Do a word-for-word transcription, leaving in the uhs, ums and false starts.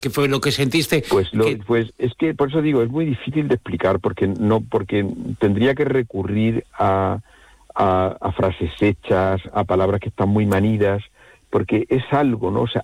¿Qué fue lo que sentiste? Pues, lo, que... pues es que por eso digo, es muy difícil de explicar, porque no, porque tendría que recurrir a, a, a frases hechas, a palabras que están muy manidas, porque es algo, ¿no? O sea,